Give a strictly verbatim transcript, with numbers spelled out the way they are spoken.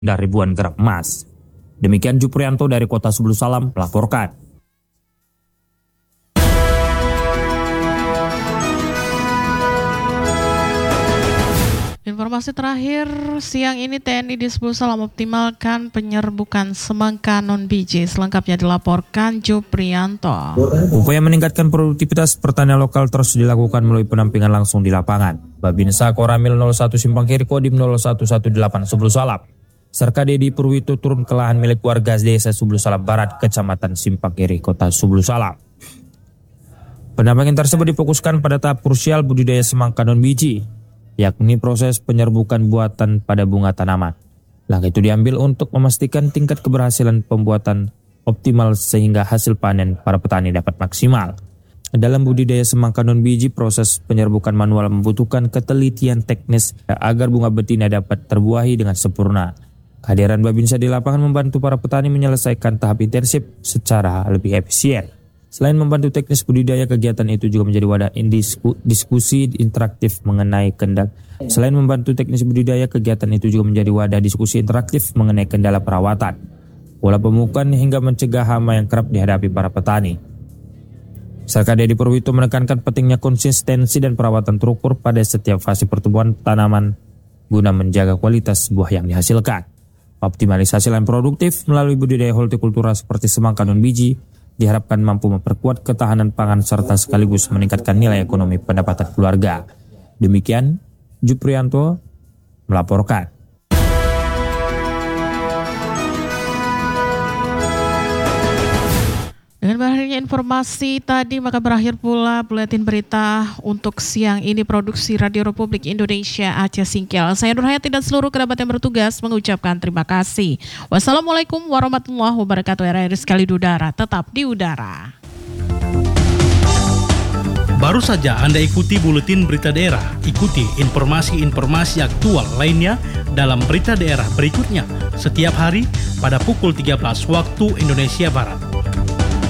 dan ribuan gram emas. Demikian Juprianto dari Kota Subulu Salam melaporkan. Informasi terakhir, siang ini T N I di Subulu Salam optimalkan penyerbukan semangka non-biji. Selengkapnya dilaporkan Juprianto. Upaya meningkatkan produktivitas pertanian lokal terus dilakukan melalui pendampingan langsung di lapangan. Babinsa Koramil nol satu Simpang Kiri Kodim nol satu satu delapan Subulu Salam. Serka Dedi Purwito turun ke lahan milik warga Desa Subulu Salam Barat, Kecamatan Simpang Kiri, Kota Subulu Salam. Pendampingan tersebut difokuskan pada tahap krusial budidaya semangka non-biji, yakni proses penyerbukan buatan pada bunga tanaman. Langkah itu diambil untuk memastikan tingkat keberhasilan pembuatan optimal sehingga hasil panen para petani dapat maksimal. Dalam budidaya semangka non-biji, proses penyerbukan manual membutuhkan ketelitian teknis agar bunga betina dapat terbuahi dengan sempurna. Kehadiran Babinsa di lapangan membantu para petani menyelesaikan tahap intensif secara lebih efisien. Selain membantu teknis budidaya, kegiatan itu juga menjadi wadah indisku, diskusi interaktif mengenai kendala. Selain membantu teknis budidaya, kegiatan itu juga menjadi wadah diskusi interaktif mengenai kendala perawatan, pola pemupukan hingga mencegah hama yang kerap dihadapi para petani. Serka Dedi Purwito menekankan pentingnya konsistensi dan perawatan terukur pada setiap fase pertumbuhan tanaman guna menjaga kualitas buah yang dihasilkan. Optimalisasi lahan produktif melalui budidaya hortikultura seperti semangka non-biji diharapkan mampu memperkuat ketahanan pangan serta sekaligus meningkatkan nilai ekonomi pendapatan keluarga. Demikian Juprianto melaporkan. Dengan berakhirnya informasi tadi, maka berakhir pula buletin berita untuk siang ini produksi Radio Republik Indonesia Aceh Singkil. Saya Nur Hayati dan seluruh kerabat yang bertugas mengucapkan terima kasih. Wassalamualaikum warahmatullahi wabarakatuh. R R I sekali di udara, tetap di udara. Baru saja Anda ikuti buletin berita daerah. Ikuti informasi-informasi aktual lainnya dalam berita daerah berikutnya setiap hari pada pukul tiga belas waktu Indonesia Barat.